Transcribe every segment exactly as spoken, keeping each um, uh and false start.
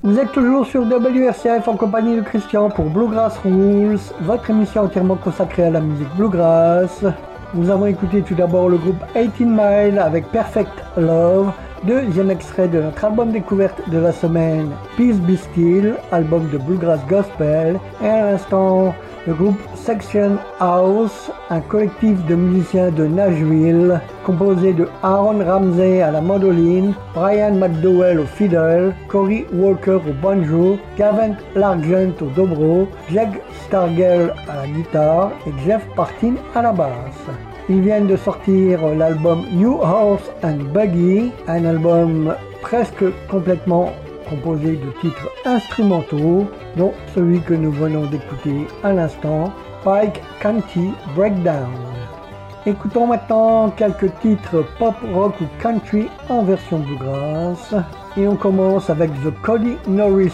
Vous êtes toujours sur W R C F en compagnie de Christian pour Bluegrass Rules, votre émission entièrement consacrée à la musique bluegrass. Nous avons écouté tout d'abord le groupe eighteen Mile avec Perfect Love, deuxième extrait de notre album découverte de la semaine, Peace Be Still, album de bluegrass gospel, et à l'instant le groupe Section House, un collectif de musiciens de Nashville, composé de Aaron Ramsey à la mandoline, Brian McDowell au fiddle, Cory Walker au banjo, Gavin Largent au dobro, Jake Stargell à la guitare et Jeff Partin à la basse. Ils viennent de sortir l'album New Horse and Buggy, un album presque complètement composé de titres instrumentaux, dont celui que nous venons d'écouter à l'instant, Pike County Breakdown. Écoutons maintenant quelques titres pop, rock ou country en version bluegrass. Et on commence avec The Cody Norris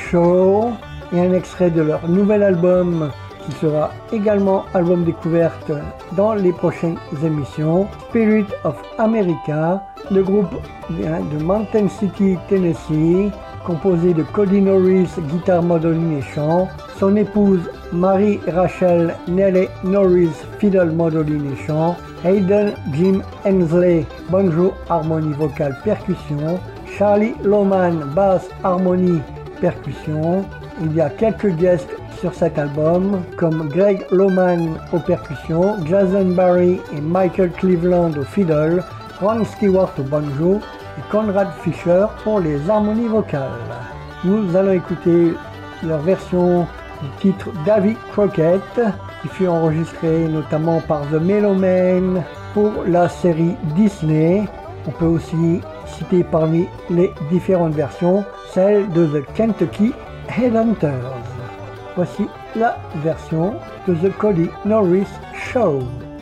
Show et un extrait de leur nouvel album qui sera également album découverte dans les prochaines émissions, Spirit of America. Le groupe vient de Mountain City, Tennessee, composé de Cody Norris, guitare, mandoline et chant, son épouse Marie Rachel Nellie Norris, fiddle, mandoline et chant, Hayden Jim Hensley, banjo, harmonie vocale, percussion, Charlie Loman, basse, harmonie, percussion. Il y a quelques guests sur cet album, comme Greg Loman aux percussions, Jason Barry et Michael Cleveland au fiddle, Ron Stewart au banjo et Conrad Fisher pour les harmonies vocales. Nous allons écouter leur version du titre Davy Crockett, qui fut enregistré notamment par The Mellomen pour la série Disney. On peut aussi citer parmi les différentes versions celle de The Kentucky Headhunters. Voici la version de The Cody Norris Show.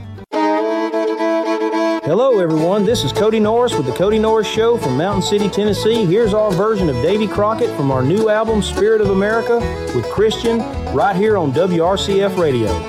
Hello everyone, this is Cody Norris with the Cody Norris Show from Mountain City, Tennessee. Here's our version of Davy Crockett from our new album, Spirit of America, with Christian, right here on W R C F Radio.